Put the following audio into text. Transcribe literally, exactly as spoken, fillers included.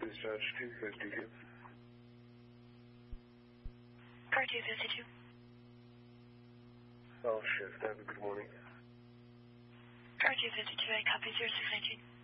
discharge two fifty-two. Car two fifty-two. I'll shift. Have a good morning. Car two fifty-two, I copy zero six nineteen.